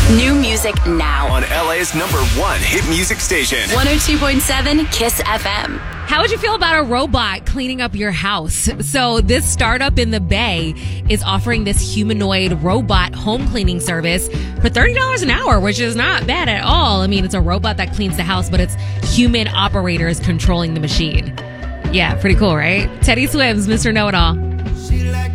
New music now. On LA's #1 hit music station. 102.7 Kiss FM. How would you feel about a robot cleaning up your house? So this startup in the Bay is offering this humanoid robot home cleaning service for $30 an hour, which is not bad at all. I mean, it's a robot that cleans the house, but it's human operators controlling the machine. Yeah, pretty cool, right? Teddy Swims, Mr. Know-It-All. She like